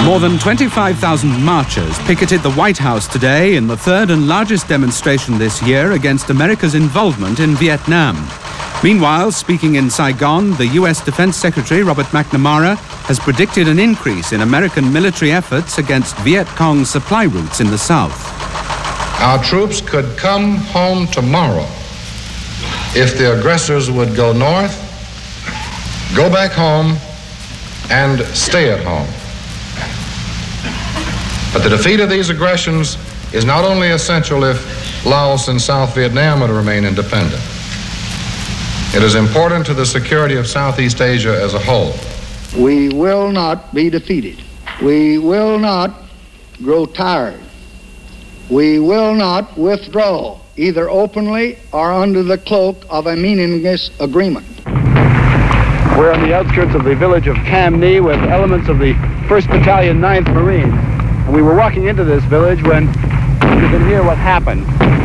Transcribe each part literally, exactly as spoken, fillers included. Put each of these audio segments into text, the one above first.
More than twenty-five thousand marchers picketed the White House today in the third and largest demonstration this year against America's involvement in Vietnam. Meanwhile, speaking in Saigon, the U S Defense Secretary Robert McNamara has predicted an increase in American military efforts against Viet Cong supply routes in the south. Our troops could come home tomorrow if the aggressors would go north, go back home, and stay at home. But the defeat of these aggressions is not only essential if Laos and South Vietnam are to remain independent. It is important to the security of Southeast Asia as a whole. We will not be defeated. We will not grow tired. We will not withdraw, either openly or under the cloak of a meaningless agreement. We're on the outskirts of the village of Cam Ni with elements of the first Battalion, ninth Marines. And we were walking into this village when you can hear what happened.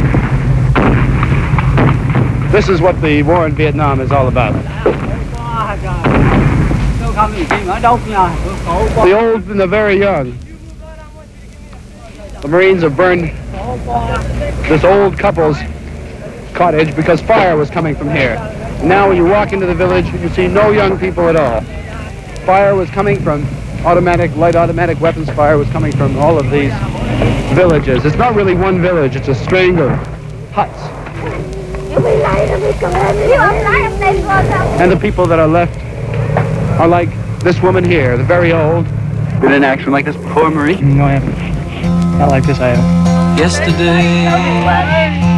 This is what the war in Vietnam is all about. The old and the very young. The Marines have burned this old couple's cottage because fire was coming from here. Now when you walk into the village, you see no young people at all. Fire was coming from automatic, light automatic weapons fire was coming from all of these villages. It's not really one village, it's a string of huts. And the people that are left are like this woman here, the very old. Been in action like this before, Marie? No, I haven't. Not like this, I haven't. Yesterday